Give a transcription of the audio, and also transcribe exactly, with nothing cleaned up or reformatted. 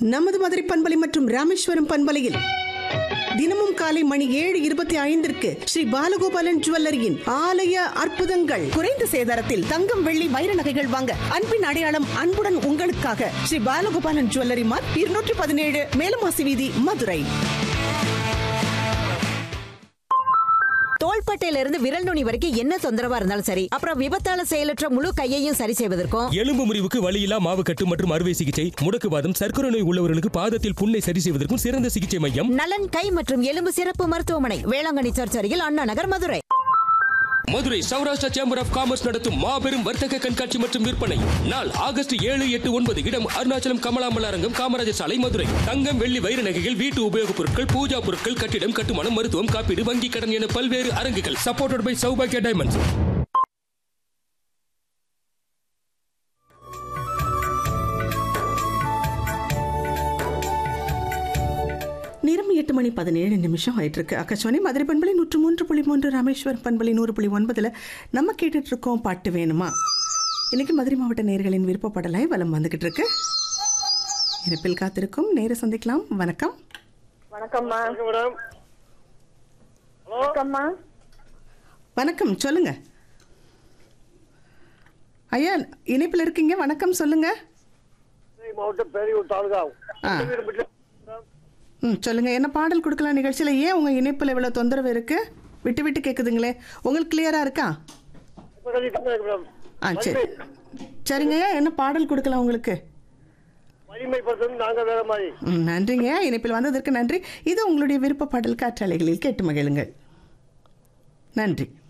நமது மதுரை பண்பலை மற்றும் ராமேஸ்வரம் பண்பலையில் தினமும் காலை மணி ஏழு இருபத்தி ஐந்திற்கு ஸ்ரீ பாலகோபாலன் ஜுவல்லரியின் ஆலய அற்புதங்கள். குறைந்த சேதாரத்தில் தங்கம் வெள்ளி வைர நகைகள் வாங்க அன்பின் அடையாளம் அன்புடன் உங்களுக்காக ஸ்ரீ பாலகோபாலன் ஜுவல்லரி மார்க் இருநூற்றி பதினேழு மேலமாசி வீதி மதுரை. தோள்பட்டையில இருந்து விரல் நுனி வரைக்கும் என்ன தொந்தரவா இருந்தாலும் சரி, அப்புறம் விபத்தால செயலற்ற முழு கையையும் சரி செய்வதற்கும், எலும்பு முறிவுக்கு வலியில்லா மாவு கட்டு மற்றும் அறுவை சிகிச்சை, முடக்குவாதம், சர்க்கரை நோய் உள்ளவர்களுக்கு பாதத்தில் புண்ணை சரி செய்வதற்கும் சிறந்த சிகிச்சை மையம் நலன் கை மற்றும் எலும்பு சிறப்பு மருத்துவமனை, வேளாங்கண்ணி சர்ச் அருகில் Anna Nagar, Madurai. Madurai Saurashtra chamber of commerce நடத்தும் மாபெரும் வர்த்தக கண்காட்சி மற்றும் விற்பனை நாள் ஆகஸ்ட் ஏழு எட்டு ஒன்பது. இடம் அருணாச்சலம் கமலாமல் அரங்கம், காமராஜர் சாலை, மதுரை. தங்கம் வெள்ளி வைர நகைகள், வீட்டு உபயோகப் பொருட்கள், பூஜா பொருட்கள், கட்டிடம் கட்டுமானம், மருத்துவம், காப்பீடு, வங்கி கடன் என பல்வேறு அரங்குகள். Supported by Saubagya diamonds. நேரம் எட்டு மணி பதினேழு நிமிஷம் ஆயிட்டு இருக்கு. ஆகாஷவாணி மதுரை பண்பலை நூற்று மூன்று புள்ளி மூன்று, ராமேஸ்வரம் பண்பலை நூறு புள்ளி ஒன்பதுல நம்ம கேட்டுட்டு இருக்கோம் பாட்டு வேணுமா. இன்னைக்கு மதுரை மாவட்ட நேயர்களின் விருப்பப்படலாய் வலம் வந்துகிட்டு இருக்கு. இணைப்பில் காத்திருக்கும் நேர சந்திக்கலாம். வணக்கம். வணக்கம்மா. வணக்கம், சொல்லுங்க ஐயா, இணைப்பில் இருக்கீங்க. வணக்கம், சொல்லுங்க. ம் சொல்லுங்க, என்ன பாடல் கொடுக்கலாம் நிகழ்ச்சியில்? ஏன் உங்க இணைப்பில் இவ்வளவு தொந்தரவு இருக்கு? விட்டு விட்டு கேட்குதுங்களே. உங்களுக்கு கிளியரா இருக்கா? ஆ சரி சரிங்க, என்ன பாடல் கொடுக்கலாம் உங்களுக்கு? ம் நன்றிங்க, இணைப்பில் வந்ததற்கு நன்றி. இது உங்களுடைய விருப்ப பாடல் காற்றாலைகளில் கேட்டு மகிழுங்கள். நன்றி.